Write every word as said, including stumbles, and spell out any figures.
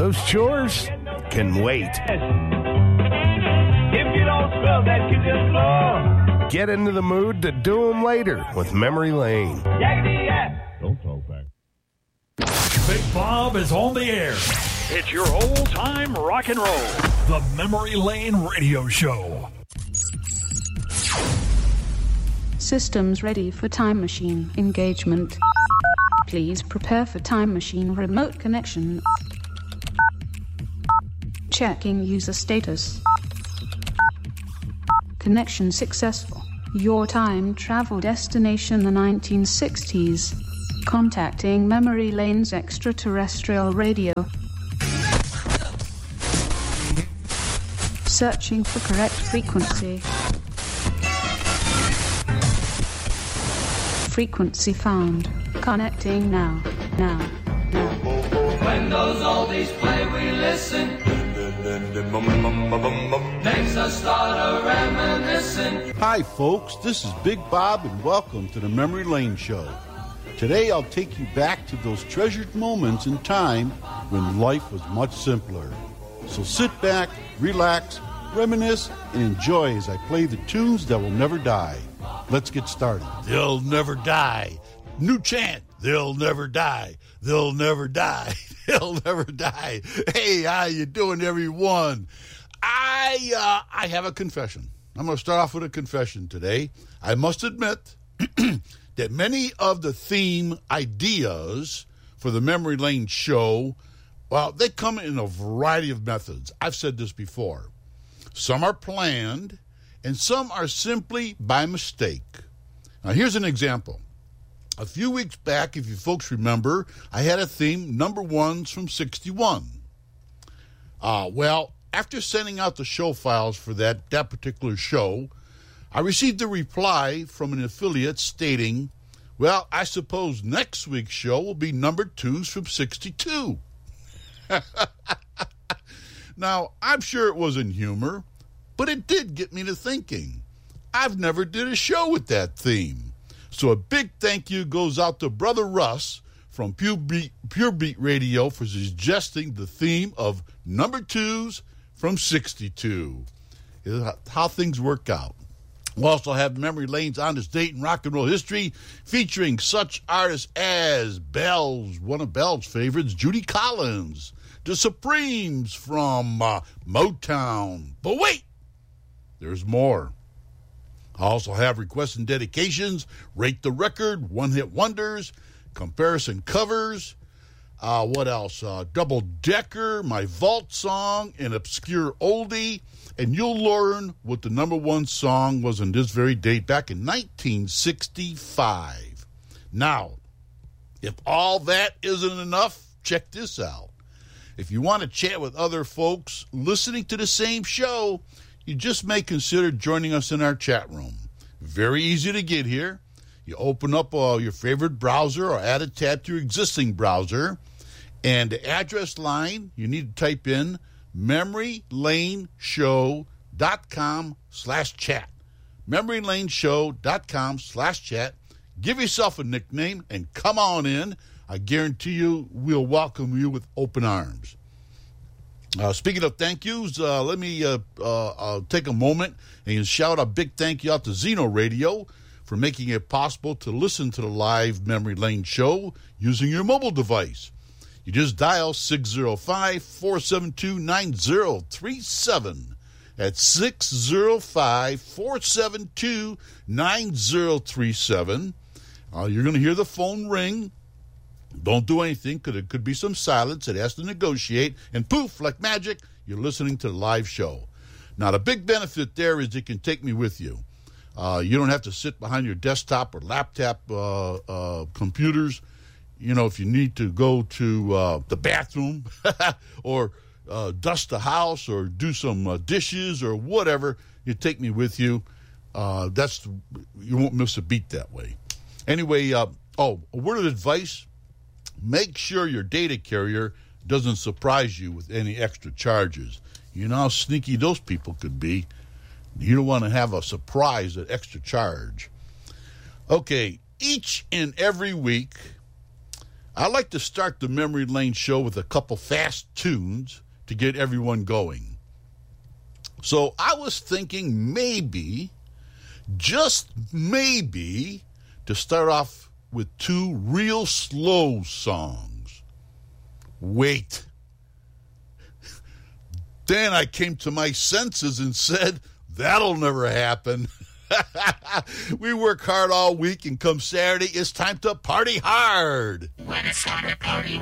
Those chores can wait. If you don't scrub that kitchen floor, get into the mood to do them later with Memory Lane. yakety yak. Don't talk back. Big Bob is on the air. It's your old-time rock and roll. The Memory Lane Radio Show. Systems ready for time machine engagement. Please prepare for time machine remote connection. Checking user status. Connection successful. Your time travel destination the nineteen sixties. Contacting Memory Lane's extraterrestrial radio. Searching for correct frequency. Frequency found. Connecting now. Now. Now. When those oldies play, we listen. Makes us start a reminiscing. Hi, folks. This is Big Bob, and welcome to the Memory Lane Show. Today, I'll take you back to those treasured moments in time when life was much simpler. So sit back, relax, reminisce, and enjoy as I play the tunes that will never die. Let's get started. They'll never die. New chant. They'll never die. They'll never die. They'll never die. Hey, how you doing, everyone? I uh, I have a confession. I'm going to start off with a confession today. I must admit that many of the theme ideas for the Memory Lane show, well, they come in a variety of methods. I've said this before. Some are planned, and some are simply by mistake. Now, here's an example. A few weeks back, if you folks remember, I had a theme, number ones from sixty-one. Uh, well, after sending out the show files for that, that particular show, I received a reply from an affiliate stating, well, I suppose next week's show will be number twos from sixty-two. Now, I'm sure it wasn't humor, but it did get me to thinking. I've never did a show with that theme. So a big thank you goes out to Brother Russ from Pure Beat, Pure Beat Radio for suggesting the theme of number twos from sixty-two. Is how things work out. We'll also have Memory Lane's Honest Date and Rock and Roll History featuring such artists as Bell's, one of Bell's favorites, Judy Collins, the Supremes from uh, Motown. But wait, there's more. I also have requests and dedications, Rate the Record, One-Hit Wonders, Comparison Covers, uh, what else? Uh, Double Decker, my Vault Song, an obscure oldie, and you'll learn what the number one song was on this very date back in nineteen sixty-five. Now, if all that isn't enough, check this out. If you want to chat with other folks listening to the same show, you just may consider joining us in our chat room. Very easy to get here. You open up uh, your favorite browser or add a tab to your existing browser. And the address line, you need to type in memorylaneshow.com slash chat. memorylaneshow.com slash chat. Give yourself a nickname and come on in. I guarantee you we'll welcome you with open arms. Uh, speaking of thank yous, uh, let me uh, uh, uh, take a moment and shout a big thank you out to Zeno Radio for making it possible to listen to the live Memory Lane show using your mobile device. You just dial six oh five, four seven two, nine oh three seven. That's six oh five, four seven two, nine oh three seven. Uh, you're going to hear the phone ring. Don't do anything because it could be some silence. It has to negotiate. And poof, like magic, you're listening to the live show. Now, the big benefit there is you can take me with you. Uh, you don't have to sit behind your desktop or laptop uh, uh, computers. You know, if you need to go to uh, the bathroom or uh, dust the house or do some uh, dishes or whatever, you take me with you. Uh, that's you won't miss a beat that way. Anyway, uh, oh, a word of advice. Make sure your data carrier doesn't surprise you with any extra charges. You know how sneaky those people could be. You don't want to have a surprise at extra charge. Okay, each and every week, I like to start the Memory Lane show with a couple fast tunes to get everyone going. So I was thinking maybe, just maybe, to start off with two real slow songs. Wait. Then I came to my senses and said, that'll never happen. We work hard all week, and come Saturday, it's time to party hard. When it's time to party,